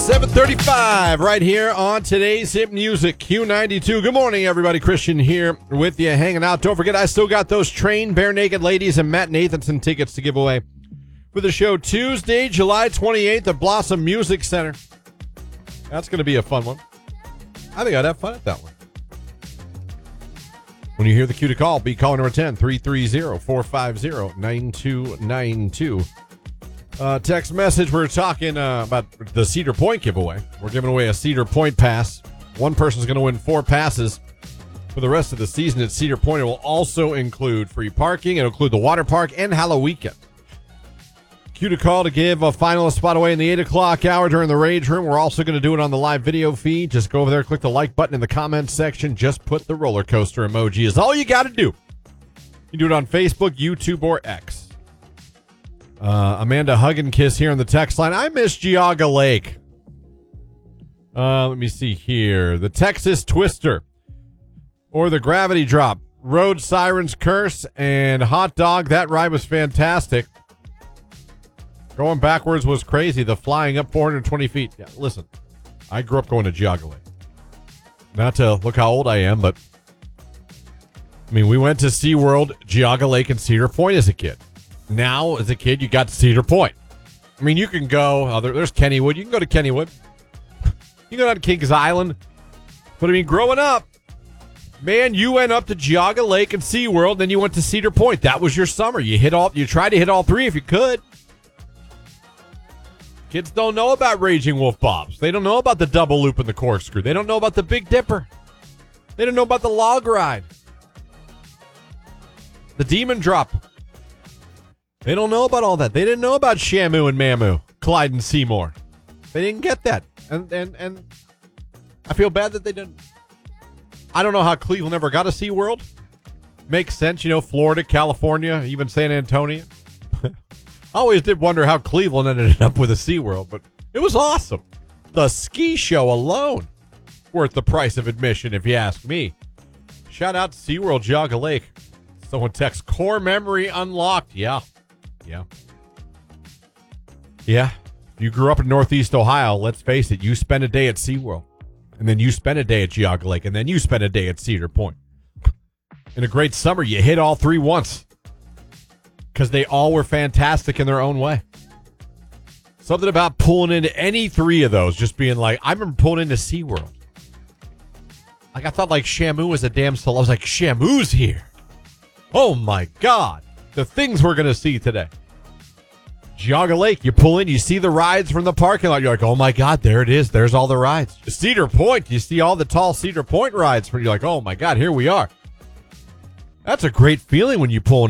7:35 right here on today's Hit Music Q92. Good morning, everybody. Christian here with you, hanging out. Don't forget, I still got those Train Bare Naked Ladies and Matt Nathanson tickets to give away for the show Tuesday, July 28th at Blossom Music Center. That's going to be a fun one. I think I'd have fun at that one. When you hear the cue to call, be caller number 10, 330-450-9292. Text message, we're talking about the Cedar Point giveaway. We're giving away a Cedar Point pass. One person's going to win 4 passes for the rest of the season at Cedar Point. It will also include free parking. It'll include the water park and Halloween. Cue to call to give a finalist spot away in the 8 o'clock hour during the Rage Room. We're also going to do it on the live video feed. Just go over there, click the like button in the comments section. Just put the roller coaster emoji is all you got to do. You can do it on Facebook, YouTube, or X. Amanda Hug and Kiss here on the text line. I miss Geauga Lake. Let me see here. The Texas Twister or the Gravity Drop. Road Sirens Curse and Hot Dog. That ride was fantastic. Going backwards was crazy. The flying up 420 feet. Yeah, listen, I grew up going to Geauga Lake. Not to look how old I am, but I mean, we went to SeaWorld, Geauga Lake, and Cedar Point as a kid. Now, as a kid, you got to Cedar Point. I mean, you can go, there's Kennywood. You can go to Kennywood. You can go down to Kings Island. But I mean, growing up, man, you went up to Geauga Lake and SeaWorld, then you went to Cedar Point. That was your summer. You tried to hit all 3 if you could. Kids don't know about Raging Wolf Bobs. They don't know about the double loop and the corkscrew. They don't know about the Big Dipper. They don't know about the log ride. The Demon Drop. They don't know about all that. They didn't know about Shamu and Mamu, Clyde and Seymour. They didn't get that. And I feel bad that they didn't. I don't know how Cleveland never got a SeaWorld. Makes sense, Florida, California, even San Antonio. I always did wonder how Cleveland ended up with a SeaWorld, but it was awesome. The ski show alone, worth the price of admission, if you ask me. Shout out to SeaWorld, Geauga Lake. Someone texts, core memory unlocked. Yeah. You grew up in Northeast Ohio. Let's face it. You spent a day at SeaWorld, and then you spent a day at Geauga Lake, and then you spent a day at Cedar Point. In a great summer, you hit all 3 once because they all were fantastic in their own way. Something about pulling into any 3 of those, just being like, I remember pulling into SeaWorld. Like, I thought, Shamu was a damn soul. I was like, Shamu's here. Oh, my God. The things we're going to see today. Geauga Lake, you pull in, you see the rides from the parking lot. You're like, oh, my God, there it is. There's all the rides. Cedar Point, you see all the tall Cedar Point rides. You're like, oh, my God, here we are. That's a great feeling when you pull in.